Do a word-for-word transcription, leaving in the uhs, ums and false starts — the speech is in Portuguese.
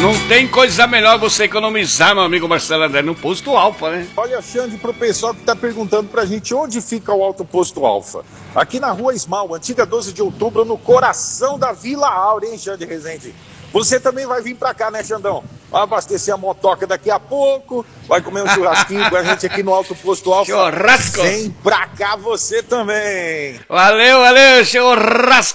Não tem coisa melhor você economizar, meu amigo Marcelo André, no Posto Alfa, né? Olha, Xande, pro pessoal que tá perguntando pra gente onde fica o Alto Posto Alfa. Aqui na Rua Esmal, antiga doze de outubro, no coração da Vila Áurea, hein, Xande Rezende? Você também vai vir pra cá, né, Xandão? Vai abastecer a motoca daqui a pouco, vai comer um churrasquinho com a gente aqui no Alto Posto Alfa. Churrasco! Vem pra cá você também! Valeu, valeu, churrasco!